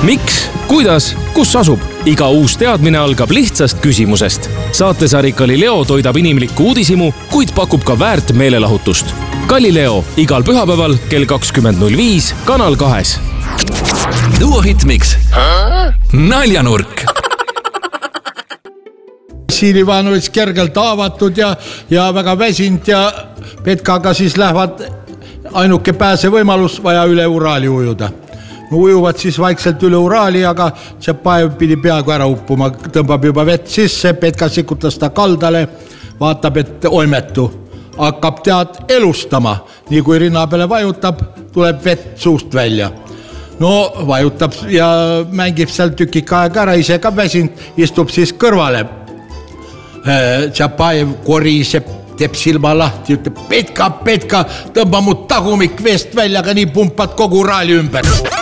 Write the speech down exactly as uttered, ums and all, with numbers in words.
miks, kuidas, kus asub? Iga uus teadmine algab lihtsast küsimusest. Saatesari Galileo toidab inimlikku uudisimu, kuid pakub ka väärt meelelahutust. Galileo igal pühapäeval kell kakskümmend null viis Kanal kahes. Duo Hitmix. Naljanurk. Siin Ivanovits kergelt avatud ja, ja väga väsinud ja Petkaga siis lähevad ainuke pääse võimalus vaja üle Uraali ujuda. No ujuvad siis vaikselt üle Uraali, aga Tšapaev pidi peaaegu ära uppuma, tõmbab juba vett sisse, Petka sikutas ta kaldale, vaatab, et oimetu. Hakkab tead elustama, nii kui rinna peale vajutab, tuleb vett suust välja. No vajutab ja mängib seal tükik aega ära, ise ka väsinud, istub siis kõrvale. Tšapaev koriseb, teeb silma lahti, ütleb, Petka, Petka, tõmba mu tagumik veest välja, aga nii pumpad kogu Uraali ümber.